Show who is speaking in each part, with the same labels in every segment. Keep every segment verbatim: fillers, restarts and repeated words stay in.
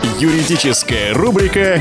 Speaker 1: Юридическая рубрика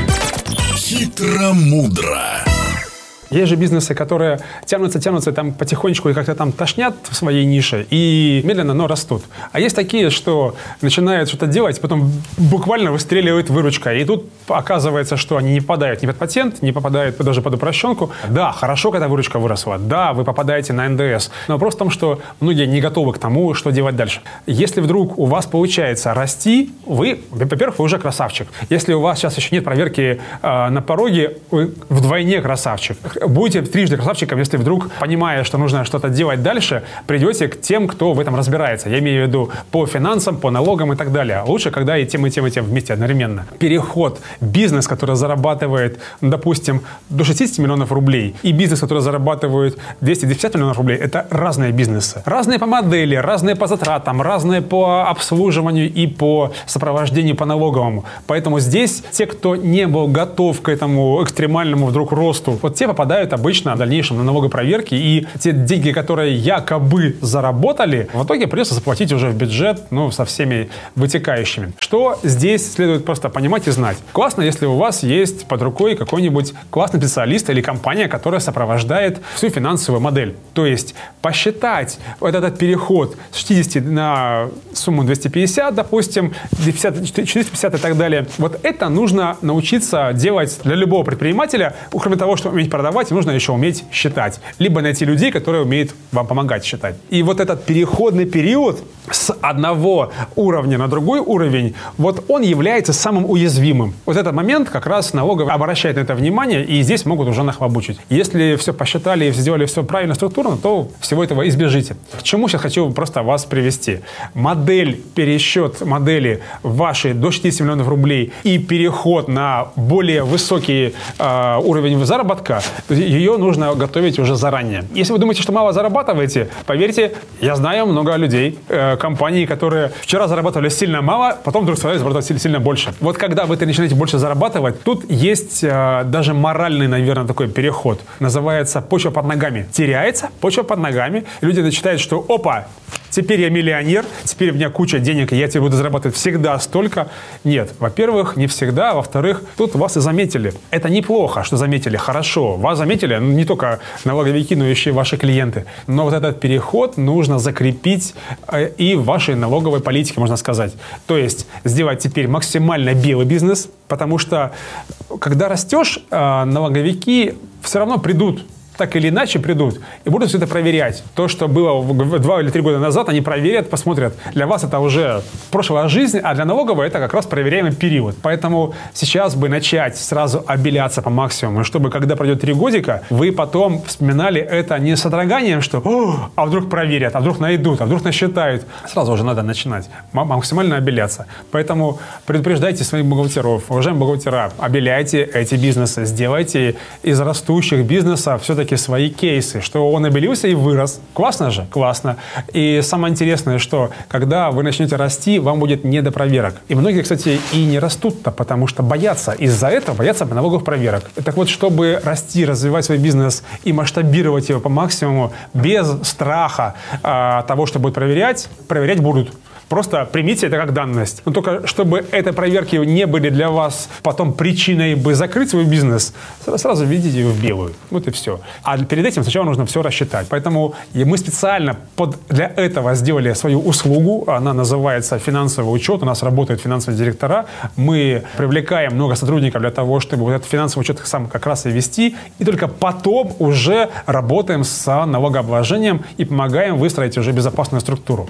Speaker 1: «Хитро-мудро».
Speaker 2: Есть же бизнесы, которые тянутся, тянутся, там потихонечку и как-то там тошнят в своей нише и медленно, но растут. А есть такие, что начинают что-то делать, потом буквально выстреливает выручка. И тут оказывается, что они не попадают ни под патент, не попадают даже под упрощенку. Да, хорошо, когда выручка выросла. Да, вы попадаете на эн дэ эс. Но вопрос в том, что многие не готовы к тому, что делать дальше. Если вдруг у вас получается расти, вы, во-первых, вы уже красавчик. Если у вас сейчас еще нет проверки э, на пороге, вы вдвойне красавчик. Будете трижды красавчиком, если вдруг, понимая, что нужно что-то делать дальше, придете к тем, кто в этом разбирается. Я имею в виду по финансам, по налогам и так далее. Лучше, когда и тем, и тем, и тем вместе одновременно. Переход, бизнес, который зарабатывает, допустим, до шестидесяти миллионов рублей, и бизнес, который зарабатывает двести пятьдесят миллионов рублей, это разные бизнесы. Разные по модели, разные по затратам, разные по обслуживанию и по сопровождению по налоговому. Поэтому здесь те, кто не был готов к этому экстремальному вдруг росту, вот те попадают обычно в дальнейшем на налогопроверки, и те деньги, которые якобы заработали, в итоге придется заплатить уже в бюджет, ну, со всеми вытекающими. Что здесь следует просто понимать и знать. Классно, если у вас есть под рукой какой-нибудь классный специалист или компания, которая сопровождает всю финансовую модель. То есть посчитать вот этот переход с шестидесяти на сумму двести пятьдесят, допустим, четыреста пятьдесят и так далее. Вот это нужно научиться делать для любого предпринимателя. Кроме того, что уметь продавать, нужно еще уметь считать. Либо найти людей, которые умеют вам помогать считать. И вот этот переходный период с одного уровня на другой уровень, вот он является самым уязвимым. Вот этот момент как раз налоговый обращает на это внимание, и здесь могут уже нахлобучить. Если все посчитали и сделали все правильно, структурно, то всего этого избежите. К чему сейчас хочу просто вас привести. Модель, пересчет модели вашей до шестидесяти миллионов рублей и переход на более высокий э, уровень заработка, ее нужно готовить уже заранее. Если вы думаете, что мало зарабатываете, поверьте, я знаю много людей, э, компаний, которые вчера зарабатывали сильно мало, потом вдруг стали зарабатывать сильно, сильно больше. Вот когда вы начинаете больше зарабатывать, тут есть э, даже моральный, наверное, такой переход. Называется почва под ногами. Теряется почва под ногами. Люди начинают, что опа, теперь я миллионер, теперь у меня куча денег, и я теперь буду зарабатывать всегда столько. Нет, во-первых, не всегда, а во-вторых, тут вас и заметили. Это неплохо, что заметили, хорошо. Вас заметили, ну, не только налоговики, но еще и ваши клиенты. Но вот этот переход нужно закрепить э, и в вашей налоговой политике, можно сказать. То есть сделать теперь максимально белый бизнес, потому что когда растешь, э, налоговики все равно придут, так или иначе придут и будут все это проверять. То, что было два или три года назад, они проверят, посмотрят. Для вас это уже прошлая жизнь, а для налоговой это как раз проверяемый период. Поэтому сейчас бы начать сразу обеляться по максимуму, чтобы когда пройдет три годика, вы потом вспоминали это не с содроганием, что «О, а вдруг проверят, а вдруг найдут, а вдруг насчитают». Сразу уже надо начинать максимально обеляться. Поэтому предупреждайте своих бухгалтеров. Уважаемые бухгалтера, обеляйте эти бизнесы, сделайте из растущих бизнесов все-таки свои кейсы, что он обелился и вырос. Классно же? Классно. И самое интересное, что когда вы начнете расти, вам будет не до проверок. И многие, кстати, и не растут-то, потому что боятся. Из-за этого боятся налоговых проверок. Так вот, чтобы расти, развивать свой бизнес и масштабировать его по максимуму, без страха а, того, что будет проверять, проверять будут. Просто примите это как данность. Но только чтобы эти проверки не были для вас потом причиной бы закрыть свой бизнес, сразу введите его в белую. Вот и все. А перед этим сначала нужно все рассчитать. Поэтому мы специально под, для этого сделали свою услугу. Она называется финансовый учет. У нас работают финансовые директора. Мы привлекаем много сотрудников для того, чтобы вот этот финансовый учет сам как раз и вести. И только потом уже работаем с налогообложением и помогаем выстроить уже безопасную структуру.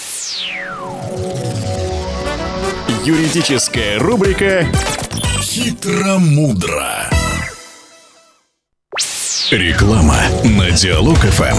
Speaker 1: Юридическая рубрика «Хитро-мудро». Реклама на Диалог эф эм.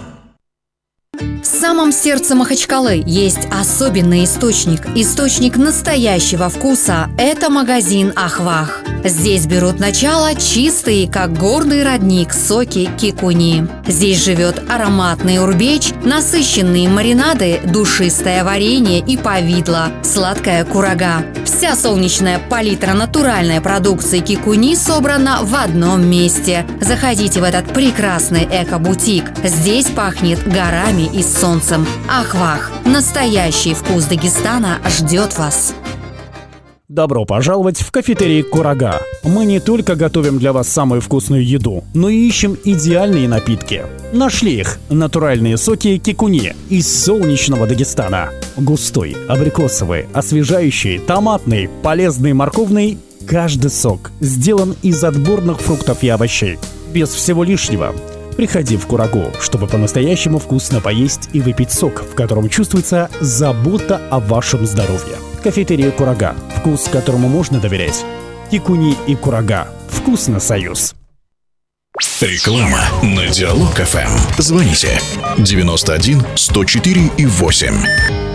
Speaker 3: В самом сердце Махачкалы есть особенный источник. Источник настоящего вкуса – это магазин «Ахвах». Здесь берут начало чистые, как горный родник, соки кикуни. Здесь живет ароматный урбеч, насыщенные маринады, душистое варенье и повидло, сладкая курага. Вся солнечная палитра натуральной продукции кикуни собрана в одном месте. Заходите в этот прекрасный эко-бутик. Здесь пахнет горами и солнцем. «Ахвах» – настоящий вкус Дагестана ждет вас.
Speaker 4: Добро пожаловать в кафетерий «Курага». Мы не только готовим для вас самую вкусную еду, но и ищем идеальные напитки. Нашли их – натуральные соки кикуни из солнечного Дагестана. Густой, абрикосовый, освежающий, томатный, полезный, морковный – каждый сок сделан из отборных фруктов и овощей. Без всего лишнего. Приходи в Курагу, чтобы по-настоящему вкусно поесть и выпить сок, в котором чувствуется забота о вашем здоровье. Кафетерия «Курага». Вкус, которому можно доверять. Кикуни и Курага. Вкусно, союз.
Speaker 1: Реклама на Диалог эф эм. Звоните девяносто один сто четыре и восемь.